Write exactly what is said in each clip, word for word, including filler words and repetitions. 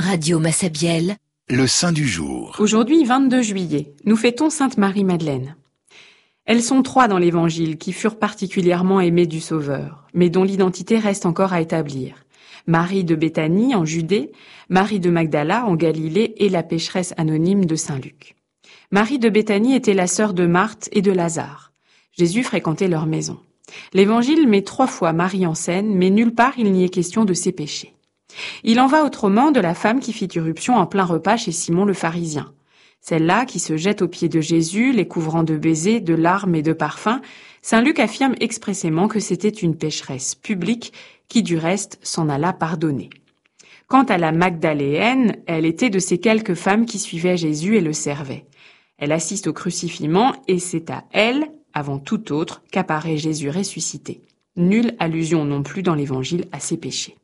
Radio Massabielle, le saint du jour. Aujourd'hui, vingt-deux juillet, nous fêtons Sainte Marie-Madeleine. Elles sont trois dans l'Évangile qui furent particulièrement aimées du Sauveur, mais dont l'identité reste encore à établir. Marie de Béthanie en Judée, Marie de Magdala en Galilée et la pécheresse anonyme de Saint Luc. Marie de Béthanie était la sœur de Marthe et de Lazare. Jésus fréquentait leur maison. L'Évangile met trois fois Marie en scène, mais nulle part il n'y est question de ses péchés. Il en va autrement de la femme qui fit irruption en plein repas chez Simon le pharisien. Celle-là qui se jette aux pieds de Jésus, les couvrant de baisers, de larmes et de parfums. Saint Luc affirme expressément que c'était une pécheresse publique qui du reste s'en alla pardonner. Quant à la Magdaléenne, elle était de ces quelques femmes qui suivaient Jésus et le servaient. Elle assiste au crucifiement et c'est à elle, avant tout autre, qu'apparaît Jésus ressuscité. Nulle allusion non plus dans l'Évangile à ses péchés.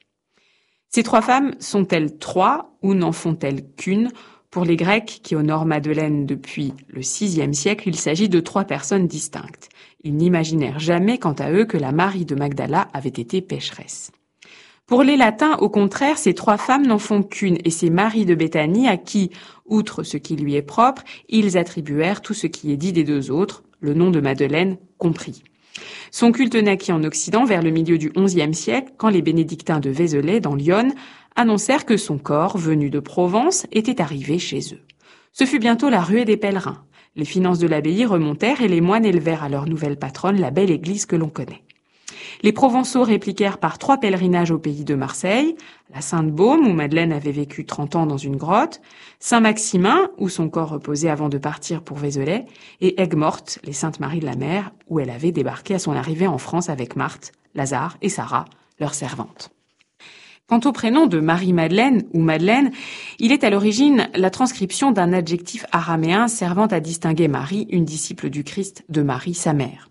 Ces trois femmes sont-elles trois ou n'en font-elles qu'une? Pour les Grecs qui honorent Madeleine depuis le sixième siècle, il s'agit de trois personnes distinctes. Ils n'imaginèrent jamais, quant à eux, que la Marie de Magdala avait été pécheresse. Pour les Latins, au contraire, ces trois femmes n'en font qu'une, et c'est Marie de Béthanie à qui, outre ce qui lui est propre, ils attribuèrent tout ce qui est dit des deux autres, le nom de Madeleine compris. Son culte naquit en Occident vers le milieu du onzième siècle, quand les bénédictins de Vézelay, dans l'Yonne, annoncèrent que son corps, venu de Provence, était arrivé chez eux. Ce fut bientôt la ruée des pèlerins. Les finances de l'abbaye remontèrent et les moines élevèrent à leur nouvelle patronne la belle église que l'on connaît. Les Provençaux répliquèrent par trois pèlerinages au pays de Marseille, la Sainte-Baume, où Madeleine avait vécu trente ans dans une grotte, Saint-Maximin, où son corps reposait avant de partir pour Vézelay, et Aigues-Mortes, les Saintes-Maries de la Mer, où elle avait débarqué à son arrivée en France avec Marthe, Lazare et Sarah, leurs servantes. Quant au prénom de Marie-Madeleine ou Madeleine, il est à l'origine la transcription d'un adjectif araméen servant à distinguer Marie, une disciple du Christ, de Marie, sa mère.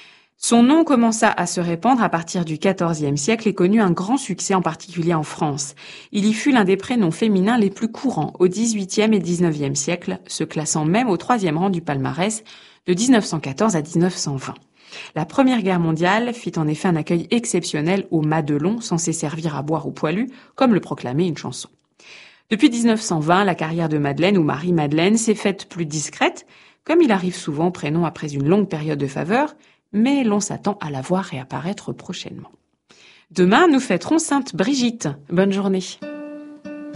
Son nom commença à se répandre à partir du quatorzième siècle et connut un grand succès, en particulier en France. Il y fut l'un des prénoms féminins les plus courants au dix-huitième et dix-neuvième siècle, se classant même au troisième rang du palmarès de dix-neuf cent quatorze à dix-neuf cent vingt. La Première Guerre mondiale fit en effet un accueil exceptionnel au Madelon, censé servir à boire aux poilus, comme le proclamait une chanson. Depuis dix-neuf cent vingt, la carrière de Madeleine ou Marie-Madeleine s'est faite plus discrète, comme il arrive souvent au prénom après une longue période de faveur, mais l'on s'attend à la voir réapparaître prochainement. Demain, nous fêterons Sainte Brigitte. Bonne journée.